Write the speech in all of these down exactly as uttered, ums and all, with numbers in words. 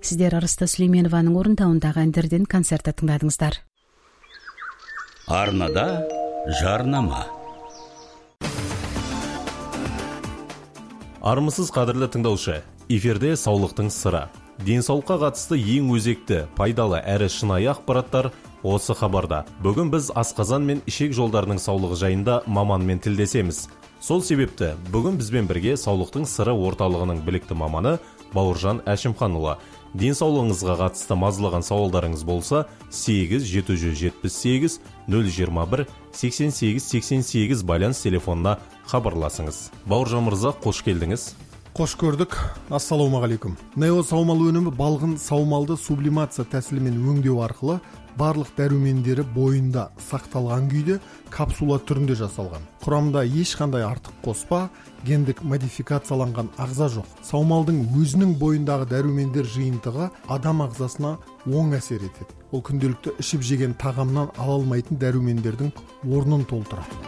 Сіздер Арыста Сүлейменованың орындауындағы әндерден концертті тыңдадыңыздар. Арнада жарнама. Армысыз қадірлі тыңдаушы, эфирде саулықтың сыры. Денсаулыққа қатысты ең өзекті, пайдалы әрі шынайы ақпараттар осы хабарда. Бүгін біз асқазан мен ішек жолдарының саулығы жайында маманмен тілдесеміз. Сол себепті бүгін бізбен бірге саулықтың сыры орталығының білікті маманы Бауыржан Әшімханұлы. Денсаулығыңызға қатысты мазалаған сауалдарыңыз болса, сегіз жеті жүз жетпіс сегіз нөл жиырма бір сексен сегіз сексен сегіз байланыс телефонына хабарласыңыз. Бауыржан мырза, қош келдіңіз. Қош көрдік. Ассалаумағалейкум. Нео саумал өнімі балғын саумалды сублимация тәсілімен өңдеу арқылы барлық дәрумендері бойында сақталған күйде капсула түрінде жасалған. Құрамда ешқандай артық қоспа, гендік модификацияланған ағза жоқ. Саумалдың өзінің бойындағы дәрумендер жиынтығы адам ағзасына оң әсер етеді. Ол күнделікті ішіп жеген тағамнан ала алмайтын дәрумендердің орнын толтырады.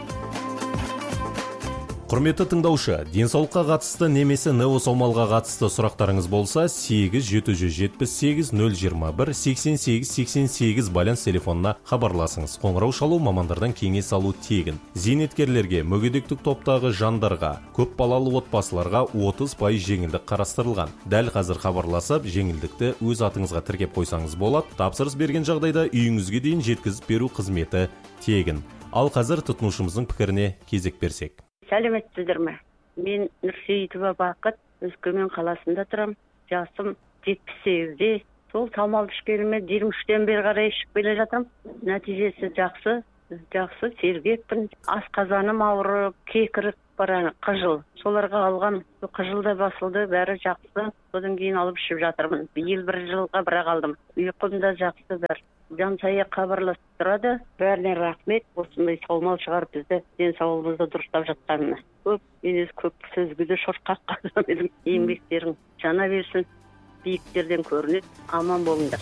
Құрметті тыңдаушы, денсаулыққа қатысты немесе нео саумалға қатысты сұрақтарыңыз болса, сегіз жеті жүз жетпіс сегіз нөл жиырма бір сексен сегіз сексен сегіз байланыс телефонына хабарласыңыз. Қоңырау шалу, мамандардан кеңес алу тегін. Зейнеткерлерге, мүгедектік топтағы жандарға, көп балалы отбасыларға отыз пайыз жеңілдік қарастырылған. Дәл қазір хабарласып, жеңілдікті өз атыңызға тіркеп қойсаңыз болады. Тапсырыс берген жағдайда үйіңізге дейін жеткізіп беру қызметі тегін. Ал қазір тұтынушымыздың пікіріне кезек берсек. Сәлеметсіздер ме? Мен Нұрсейітова Бақыт, Өскемен қаласында тұрам. Жасым жетпіс сегізде. Сол саумалды ішкеніме жиырма үштен бері қарай ішіп келе жатырмын. Нәтижесі жақсы, жақсы сергекпін. Асқазаным ауырып, кекіріп бара, қыжыл. Соларға алған қыжылда басылды, бәрі жақсы. Содан кейін алып ішіп жатырмын. Биыл бір жылға бірақ алдым. Ұйқымда жақсы бәрі. Жансая хабарласып тұрады. Бәріне рахмет. Осындай саумал шығарып бізді денсаулығымызды дұрыстап жатқанына. Көп, меніз көп сөзгіді шорқақ қазамедім. Еңбектерің жана берсін, биіктерден көрінеді. Аман болыңдар.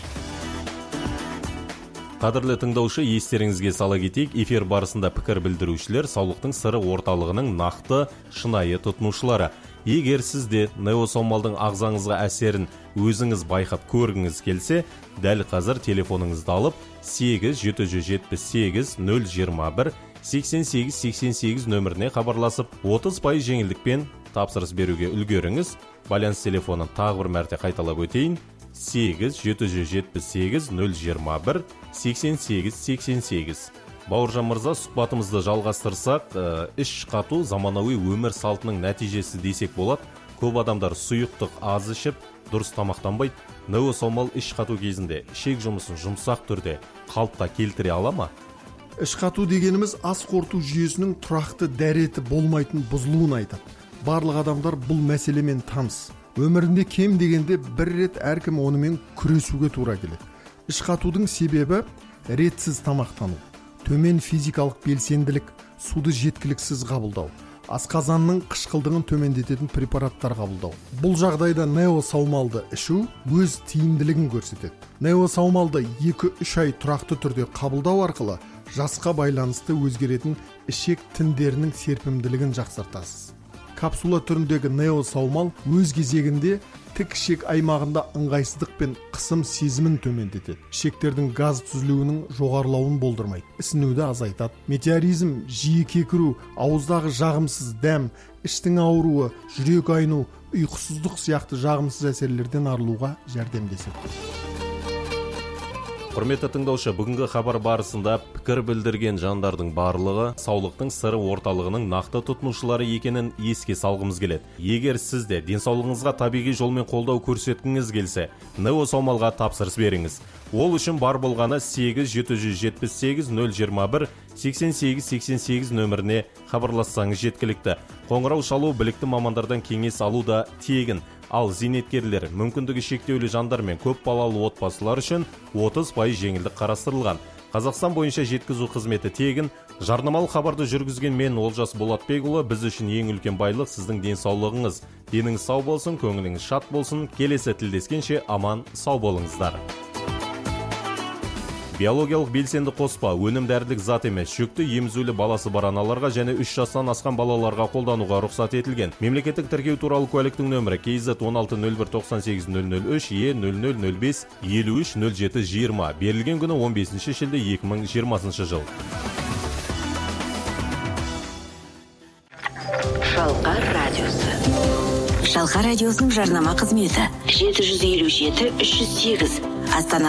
Қадірлі тыңдаушы, естеріңізге сала кетейік, эфир барысында пікір білдірушілер саулықтың сыры орталығының нақты шынайы тұтынушылары. Егер сізде нео саумалдың ағзаңызға әсерін өзіңіз байқап көргіңіз келсе, дәл қазір телефоныңызды алып сегіз жеті жүз жетпіс сегіз нөл жиырма бір сексен сегіз сексен сегіз нөміріне хабарласып, отыз пайыз жеңілдікпен тапсырыс беруге үлгеріңіз. Байланыс телефонын тағы бір мәрте қайталап өтейін: сегіз жеті жүз жетпіс сегіз нөл жиырма бір сексен сегіз сексен сегіз. Бауыржан мырза, сұхбатымызды жалғастырсақ, іш қату заманауи өмір салтының нәтижесі десек болады. Көп адамдар сұйықтық аз ішіп, дұрыс тамақтанбайды. Нео саумал іш қату кезінде ішек жұмысын жұмсақ түрде қалыпқа келтіре ала ма? Іш қату дегеніміз ас қорыту жүйесінің тұрақты дәреті болмайтын бұзылуын айтады. Барлық адамдар бұл мәселемен таныс. Өмірінде кем дегенде бір рет әркім онымен күресуге тура келеді. Іш қатудың себебі ретсіз тамақтану, төмен физикалық белсенділік, суды жеткіліксіз қабылдау, асқазанның қышқылдығын төмендететін препараттар қабылдау. Бұл жағдайда нео саумалды ішу өз тиімділігін көрсетеді. Нео саумалды екі үш ай тұрақты түрде қабылдау арқылы жасқа байланысты өзгеретін ішек тіндерінің серпімділігін жақсартасыз. Капсула түріндегі нео саумал өз кезегінде тік ішек аймағында ыңғайсыздық пен қысым сезімін төмендетеді. Ішектердің газ түзілуінің жоғарылауын болдырмайды, ісінуді азайтады. Метеоризм, жиі кекіру, ауыздағы жағымсыз дәм, іштің ауруы, жүрек айну, ұйқысыздық сияқты жағымсыз әсерлерден арылуға жәрдемдеседі. Құрметті тыңдаушы, бүгінгі хабар барысында пікір білдірген жандардың барлығы саулықтың сыры орталығының нақты тұтынушылары екенін еске салғымыз келеді. Егер сізде денсаулығыңызға табиғи жолмен қолдау көрсеткіңіз келсе, нео саумалға тапсырыс беріңіз. Ол үшін бар болғаны сегіз жеті жүз жетпіс сегіз нөл жиырма бір сексен сегіз сексен сегіз нөміріне хабарлассаңыз жеткілікті. Қоңырау шалу, білікті мамандардан кеңес алу да тегін. Ал зейнеткерлер, мүмкіндігі шектеулі жандар мен көп балалы отбасылар үшін отыз пайыз жеңілдік қарастырылған. Қазақстан бойынша жеткізу қызметі тегін. Жарнамалық хабарды жүргізген мен Олжас Болатбекұлы. Біз үшін ең үлкен байлық сіздің денсаулығыңыз. Деніңіз сау болсын, көңіліңіз шат болсын. Келесі тілдескенше аман сау болыңыздар. биологиялық белсенді қоспа өнімдәрілік зат емес, жүкті емізулі баласы бар аналарға және үш жастан асқан балаларға қолдануға рұқсат етілген. Мемлекеттік тіркеу туралы куәліктің нөмірі кей зет он алты нөл бір тоқсан сегіз нөл нөл үш е нөл нөл нөл бес елу үш нөл жеті жиырма. Берілген күні он бесінші шілде екі мың жиырмасыншы жыл. Шалқар радиосы. Шалқар радиосының жарнама қызметі жеті жүз елу жеті үш жүз сегіз Астана